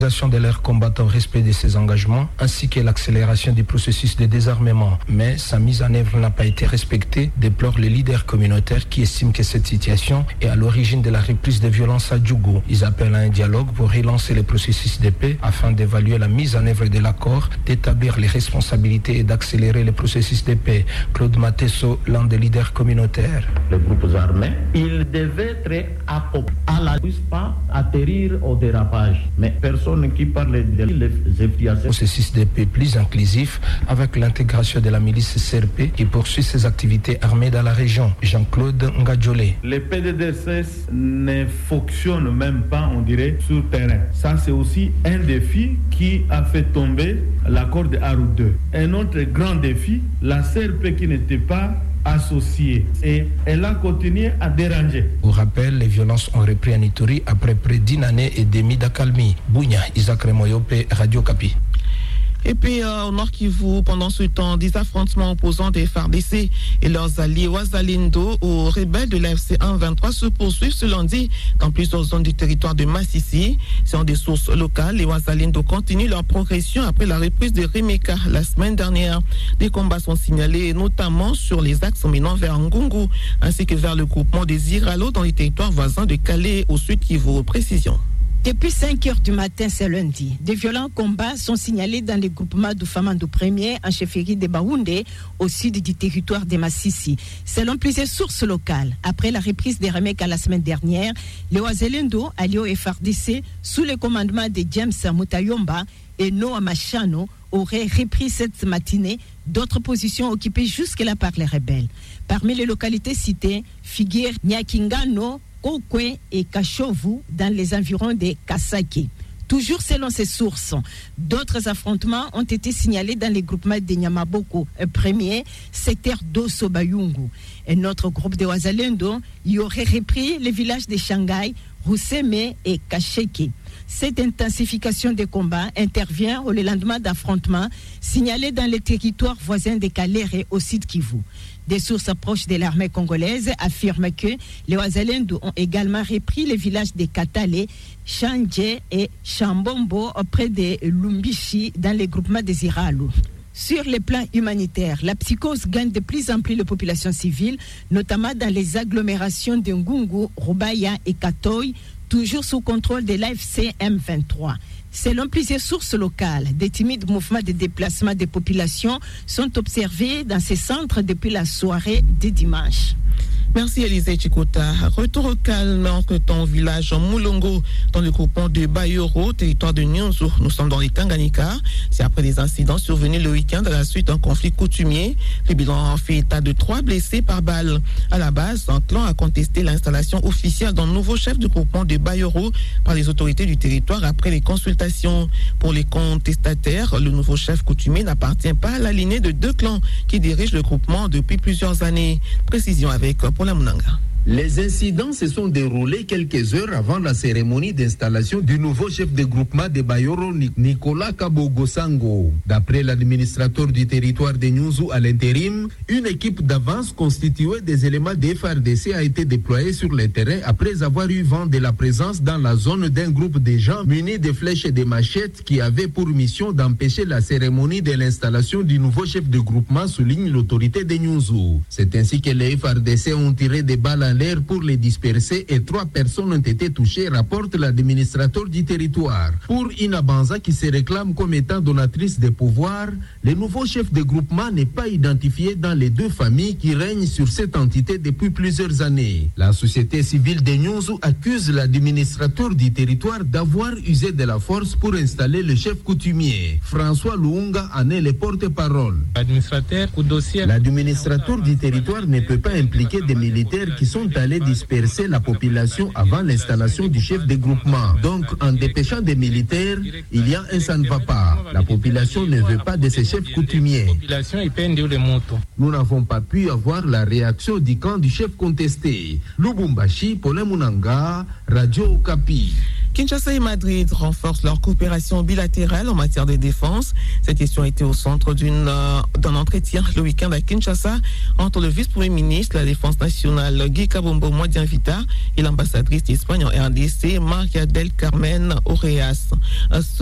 de leurs combattants au respect de ses engagements ainsi que l'accélération du processus de désarmement. Mais sa mise en œuvre n'a pas été respectée, déplore les leaders communautaires qui estiment que cette situation est à l'origine de la reprise des violences à Djougou. Ils appellent à un dialogue pour relancer le processus de paix afin d'évaluer la mise en œuvre de l'accord, d'établir les responsabilités et d'accélérer le processus de paix. Claude Matesso, l'un des leaders communautaires. Les groupes armés, ils devaient être à la puisse pas atterrir au dérapage. Mais personne qui parle de l'efficacité. Processus de paix plus inclusif avec l'intégration de la milice CRP qui poursuit ses activités armées dans la région. Jean-Claude Ngadjolé. Les PDDRCS ne fonctionnent même pas, on dirait, sur terrain. Ça, c'est aussi un défi qui a fait tomber l'accord de Arou 2. Un autre grand défi, la CRP qui n'était pas associée et elle a continué à déranger. Pour rappel, les violences ont repris en Ituri après près d'une année et demie d'accalmie. Bounia, Isaac Remoyope, Radio Kapi. Et puis au Nord Kivu, pendant ce temps, des affrontements opposant des FARDC et leurs alliés Wazalendo aux rebelles de l'AFC 1-23 se poursuivent ce lundi dans plusieurs zones du territoire de Massissi. Selon des sources locales, les Wazalendo continuent leur progression après la reprise de Remeka la semaine dernière. Des combats sont signalés notamment sur les axes menant vers Ngungu ainsi que vers le groupement des Iralo dans les territoires voisins de Calais au sud Kivu. Précision. Depuis 5 heures du matin, c'est lundi. Des violents combats sont signalés dans les groupements de Famando Premier en chefferie de Baoundé, au sud du territoire de Massissi. Selon plusieurs sources locales, après la reprise des Remeka la semaine dernière, les Wazalendo, alliés au FARDC, sous le commandement de James Mutayomba et Noah Machano, auraient repris cette matinée d'autres positions occupées jusque-là par les rebelles. Parmi les localités citées figurent Nyakingano, Kokwe et Kachovu dans les environs de Kasake. Toujours selon ces sources, d'autres affrontements ont été signalés dans les groupements de Nyamaboko, premier secteur d'Osso Bayungu. Un autre groupe de Wazalendo y aurait repris les villages de Shanghai, Rousseme et Kacheke. Cette intensification des combats intervient au lendemain d'affrontements signalés dans les territoires voisins de Kalere au sud Kivu. Des sources proches de l'armée congolaise affirment que les Wazalendo ont également repris les villages de Katale, Chanje et Chambombo auprès de Lumbishi dans les groupements des Iralo. Sur le plan humanitaire, la psychose gagne de plus en plus les populations civiles, notamment dans les agglomérations de Ngungu, Rubaya et Katoy, toujours sous contrôle de l'AFC M23. Selon plusieurs sources locales, des timides mouvements de déplacement des populations sont observés dans ces centres depuis la soirée de dimanche. Merci Élisée Chikota. Retour au calme entre ton village Moulongo dans le groupement de Bayoro, territoire de Nyonzo. Nous sommes dans les Tanganyika. C'est après des incidents survenus le week-end à la suite d'un conflit coutumier. Le bilan fait état de 3 blessés par balle. À la base, un clan a contesté l'installation officielle d'un nouveau chef du groupement de Bayoro par les autorités du territoire après les consultations. Pour les contestataires, le nouveau chef coutumier n'appartient pas à la lignée de 2 clans qui dirigent le groupement depuis plusieurs années. Précision avec Paula Munanga. Les incidents se sont déroulés quelques heures avant la cérémonie d'installation du nouveau chef de groupement de Bayoro, Nicolas Kabogosango. D'après l'administrateur du territoire de Nyunzu à l'intérim, une équipe d'avance constituée des éléments des FARDC a été déployée sur le terrain après avoir eu vent de la présence dans la zone d'un groupe de gens munis de flèches et de machettes qui avaient pour mission d'empêcher la cérémonie de l'installation du nouveau chef de groupement, souligne l'autorité de Nyunzu. C'est ainsi que les FARDC ont tiré des balles en l'air pour les disperser et 3 personnes ont été touchées, rapporte l'administrateur du territoire. Pour Ina Banza, qui se réclame comme étant donatrice des pouvoirs, le nouveau chef de groupement n'est pas identifié dans les 2 familles qui règnent sur cette entité depuis plusieurs années. La société civile de Nyunzu accuse l'administrateur du territoire d'avoir usé de la force pour installer le chef coutumier. François Luunga en est le porte-parole. L'administrateur du territoire ne peut pas impliquer des militaires qui sont allés disperser la population avant l'installation du chef de groupement. Donc, en dépêchant des militaires, il y a un ça ne va pas. La population ne veut pas de ces chefs coutumiers. Nous n'avons pas pu avoir la réaction du camp du chef contesté. Lubumbashi, Paulin Munanga, Radio Okapi. Kinshasa et Madrid renforcent leur coopération bilatérale en matière de défense. Cette question a été au centre d'un entretien le week-end à Kinshasa entre le vice-premier ministre de la Défense nationale Guy Kabombo Mwadianvita et l'ambassadrice d'Espagne en RDC Maria del Carmen Oreas.